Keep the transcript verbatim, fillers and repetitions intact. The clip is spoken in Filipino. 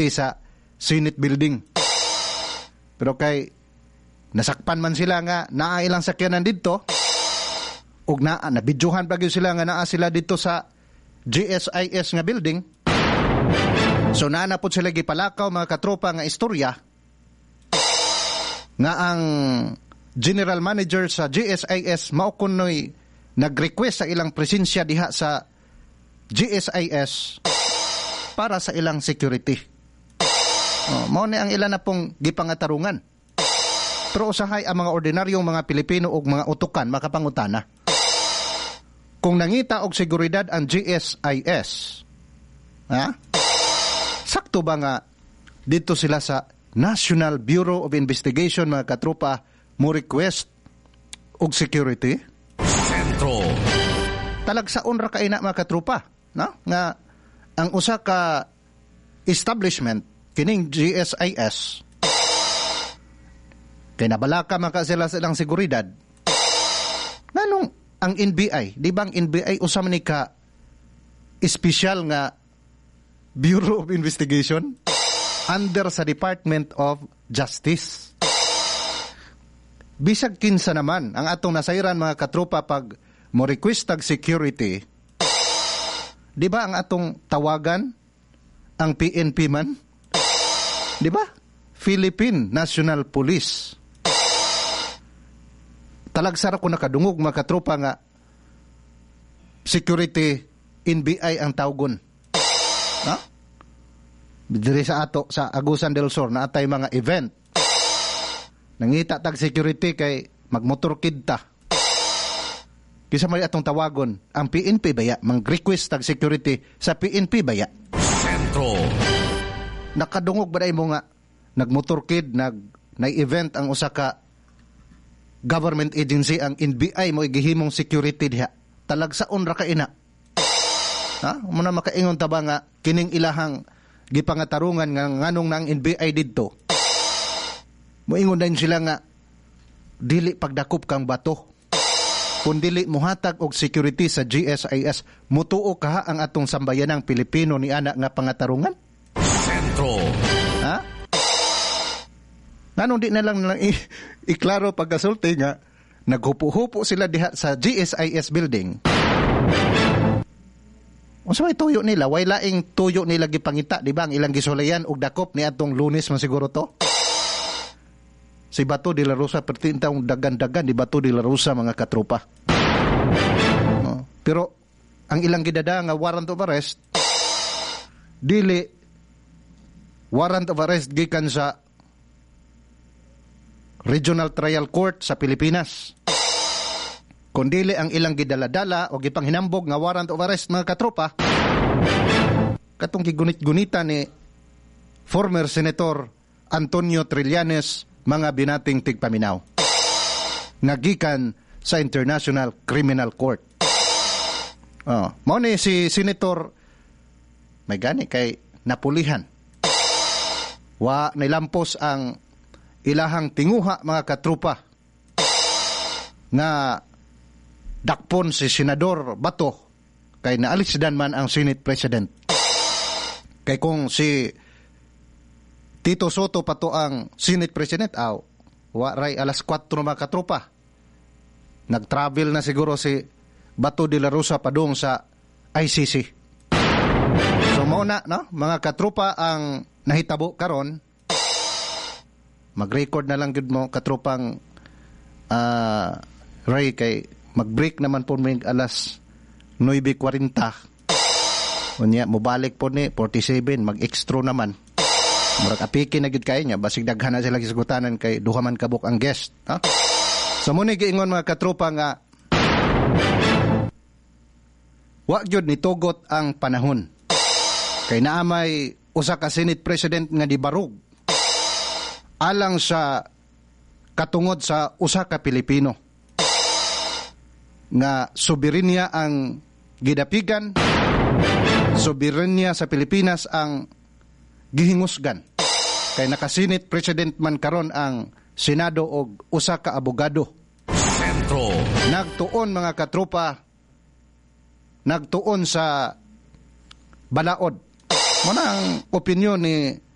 security sa Senate building. Pero kay nasakpan man sila nga naa ilang sakyanan dito, ug naa nabidyohan pa gyud sila nga naa sila dito sa G S I S nga building. So naa na pod sila gipalakaw mga katropa nga istorya nga ang general manager sa G S I S mao kunoy nag-request sa ilang presensya diha sa G S I S para sa ilang security. Oh, mao ni ang ilan na pong gipangatarungan. Pero usahay ang mga ordinaryong mga Pilipino ug mga utukan makapangutana. Kung nangita og seguridad ang G S I S, ha? Sakto ba nga dito sila sa National Bureau of Investigation mga katropa mo request og security? Sentro. Talagsaon ra kay na mga katropa, no? Nga ang usa ka establishment kining G S I S kay nabalaka man ka sila silang seguridad. Nganong ang N B I, di ba ang N B I usa man ni ka espesyal nga Bureau of Investigation under sa Department of Justice. Bisag kinsa naman ang atong nasayran mga katropa pag mo request tag security, di ba ang atong tawagan ang P N P man? Di ba? Philippine National Police. Talagsara ko nakadungog mga katropa nga security N B I ang tawgon. Ha? Diri sa ato sa Agusan del Sur na atay mga event. Nangita tag security kay magmotorkid ta. Kisa mali atong tawagon ang P N P baya, mag-request tag security sa P N P baya. Sentro. Nakadungog ba day mo nga nagmotorkid, nag na-event ang usa ka government agency ang N B I mo igihimong security diha. Talagsaon ra ka ina. Ha? Muna makaingon ta ba nga kining ilahang gipangatarungan nga nganong nang N B I didto. Moingon din sila nga dili pagdakop kang bato. Kung dili muhatag og security sa G S I S, mutuo ka ang atong sambayanang Pilipino ni ana nga pangatarungan? Sentro. Ha? Nanong di na lang lang i- iklaro pagkasulti nga naghupo-hupo sila diha sa G S I S building. Unsa may tuyo nila? Way laing tuyo nila gipangita, di ba? Ang ilang gisulayan og dakop ni atong Lunes man siguro to. Si Bato de la Rosa pertintang dagan-dagan di Bato de la Rosa mga katropa. No? Pero ang ilang gidada nga warrant of arrest dili warrant of arrest gikan sa Regional Trial Court sa Pilipinas. Kundili ang ilang gidaladala o gipanghinambog nga warrant of arrest mga katropa katong gigunit-gunita ni former Senator Antonio Trillanes mga binating tigpaminaw nagikan sa International Criminal Court. Oh, mao ni si Senator may gani kay napulihan. Wa nilampos ang ilahang tinguha mga katrupa nga dakpon si Senador Bato kay naalisdan man ang Senate President. Kay kung si Tito Soto pato ang Senate President, aw, waray alas kwatro mga katrupa. Nag-travel na siguro si Bato de la Rosa padung sa I C C. So muna, no, mga katrupa ang nahitabo karon. Mag-record na lang gud mo katrupang uh, Ray kay mag-break naman po mig alas nine forty. Unya mobalik po ni forty-seven mag-extra naman. Murag apiki na gid kay nya basig daghan na sila gisgutanan kay duha man kabuk ang guest, ha? So muna giingon mga katropa nga wa gyud nitugot ang panahon. Kay naamay usa ka Senate President nga dibarug alang sa katungod sa usa ka Pilipino nga soberenya ang gidapigan, soberenya sa Pilipinas ang gihingusgan. Kay naka-Senate President man karon ang Senado og usa ka abogado. Sentro. Nagtuon mga katropa, nagtuon sa balaod. Muna ang opinyon ni